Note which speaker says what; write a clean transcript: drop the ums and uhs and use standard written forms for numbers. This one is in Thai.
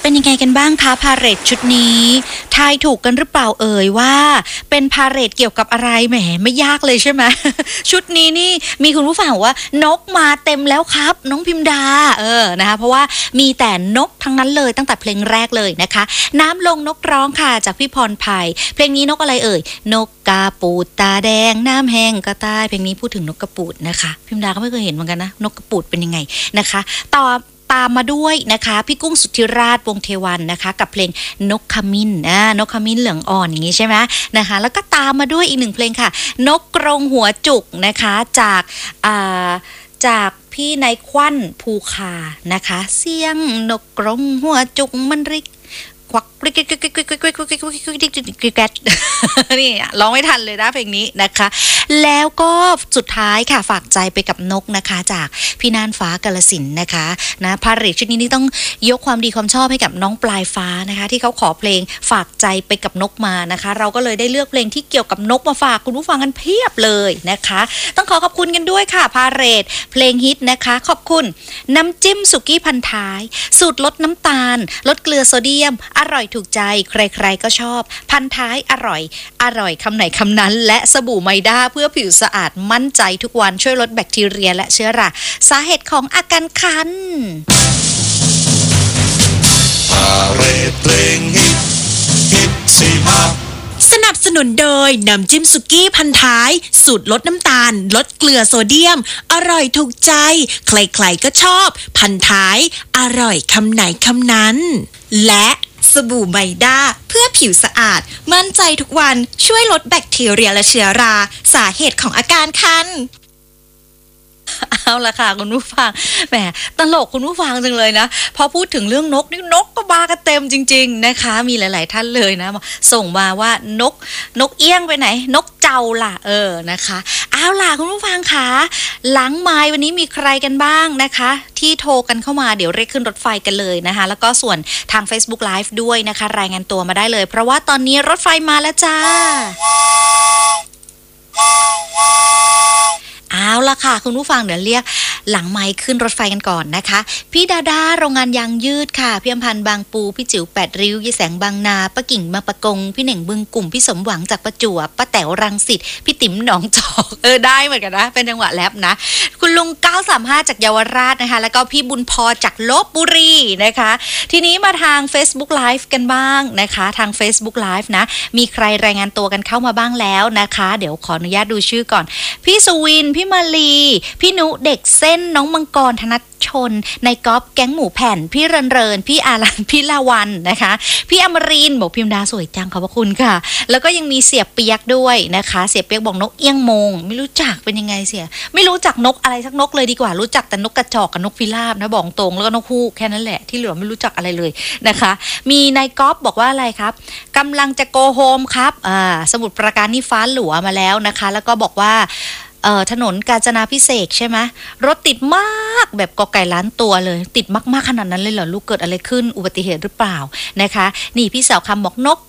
Speaker 1: เป็นยังไงกันบ้างคะพาเหรดชุดนี้ทายถูกกันหรือเปล่าเอ่ยว่าเป็นพาเหรดเกี่ยวกับอะไรแหมไม่ยากเลยใช่ไหม ชุดนี้นี่มีคุณผู้ฟังว่านกมาเต็มแล้วครับน้องพิมดานะคะเพราะว่ามีแต่นกทั้งนั้นเลยตั้งแต่เพลงแรกเลยนะคะน้ำลงนกร้องค่ะจากพี่พรไผ่เพลงนี้นกอะไรเอ่ยนกกาปูดตาแดงน้ำแห้งก็ตายเพลงนี้พูดถึงนกกระปูดนะคะพิมดาก็ไม่เคยเห็นเหมือนกันนะนกกระปูดเป็นยังไงนะคะตามมาด้วยนะคะพี่กุ้งสุทธิราชวงศ์เทวันนะคะกับเพลงนกขมิ้นนกขมิ้นเหลืองอ่อนอย่างนี้ใช่ไหมนะคะแล้วก็ตามมาด้วยอีกหนึ่งเพลงค่ะนกกรงหัวจุกนะคะจากพี่นายควันภูคานะคะเสียงนกกรงหัวจุกมันริกควักกริกกริกกริกกริกกริกกริกกริกกริกกริกกริกกริกกริกนี่ร้องไม่ทันเลยนะเพลงนี้นะคะแล้วก็สุดท้ายค่ะฝากใจไปกับนกนะคะจากพี่น่านฟ้ากาฬสินธุ์นะคะนะพาเหรดชุดนี้นี่ต้องยกความดีความชอบให้กับน้องปลายฟ้านะคะที่เขาขอเพลงฝากใจไปกับนกมานะคะเราก็เลยได้เลือกเพลงที่เกี่ยวกับนกมาฝากคุณผู้ฟังกันเพียบเลยนะคะต้องขอขอบคุณกันด้วยค่ะพาเหรดเพลงฮิตนะคะขอบคุณน้ำจิ้มสุกี้พันท้ายสูตรลดน้ำตาลลดเกลือโซเดียมอร่อยถูกใจใครๆก็ชอบพันท้ายอร่อยคำไหนคำนั้นและสบู่ไมด้าเพื่อผิวสะอาดมั่นใจทุกวันช่วยลดแบคทีเรียและเชื้อราสาเหตุของอาการคัน
Speaker 2: พาเหรดเพลงฮิตสิมา
Speaker 3: สนับสนุนโดยน้ำจิ้มสุกี้พันท้ายสูตรลดน้ำตาลลดเกลือโซเดียมอร่อยถูกใจใครๆก็ชอบพันท้ายอร่อยคำไหนคำนั้นและสบู่ไมด้าเพื่อผิวสะอาดมั่นใจทุกวันช่วยลดแบคทีเรียและเชื้อราสาเหตุของอาการคัน
Speaker 1: เอาละค่ะคุณผู้ฟังแหมตลกคุณผู้ฟังจังเลยนะพอพูดถึงเรื่องนกนี่นกก็มากันเต็มจริงๆนะคะมีหลายๆท่านเลยนะส่งมาว่านกเอี้ยงไปไหนนกเจ้าล่ะนะคะเอาล่ะคุณผู้ฟังคะหลังไมค์วันนี้มีใครกันบ้างนะคะที่โทรกันเข้ามาเดี๋ยวเรียกขึ้นรถไฟกันเลยนะคะแล้วก็ส่วนทาง Facebook Live ด้วยนะคะรายงานตัวมาได้เลยเพราะว่าตอนนี้รถไฟมาแล้วจ้าเอาล่ะค่ะคุณผู้ฟังเดี๋ยวเรียกหลังไมค์ขึ้นรถไฟกันก่อนนะคะพี่ดาดาโรงงานยางยืดค่ะพี่อำพันธ์บางปูพี่จิ๋ว8ริ้วยี่แสงบางนาป้ากิ่งบางปะกงพี่เหน่งบึงกลุ่มพี่สมหวังจากประจวบป้าแต๋วรังสิตพี่ติ๋มหนองจอกได้เหมือนกันนะเป็นจังหวะแรปนะคุณลุง935จากเยาวราชนะคะแล้วก็พี่บุญพอจากลพบุรีนะคะทีนี้มาทาง Facebook Live กันบ้างนะคะทาง Facebook Live นะมีใครรายงานตัวกันเข้ามาบ้างแล้วนะคะเดี๋ยวขออนุญาตดูชื่อก่อนพี่สุวินพี่มาลีพี่นุเด็กเส้นน้องมังกรธนัชชนในก๊อฟแก๊งหมูแผ่นพี่เรินพี่อารันพี่ลาวันนะคะพี่อมรินบอกพิมดาสวยจังขอบพระคุณค่ะแล้วก็ยังมีเสียเปียกด้วยนะคะเสียเปียกบอกนกเอี้ยงมงไม่รู้จักเป็นยังไงเสียไม่รู้จักนกอะไรสักนกเลยดีกว่ารู้จักแต่นกกระจอกกับนกพิราบนะบอกตรงแล้วก็นกฮูกแค่นั้นแหละที่เหลือไม่รู้จักอะไรเลยนะคะมีนายก๊อฟบอกว่าอะไรครับกำลังจะโกโฮมครับสมุทรปราการนี่ฟ้าหลัวมาแล้วนะคะแล้วก็บอกว่าถนนกาญจนาภิเษกใช่ไหมรถติดมากแบบกอไก่ล้านตัวเลยติดมากๆขนาดนั้นเลยเหรอลูกเกิดอะไรขึ้นอุบัติเหตุหรือเปล่านะคะนี่พี่สาวคำบอกนก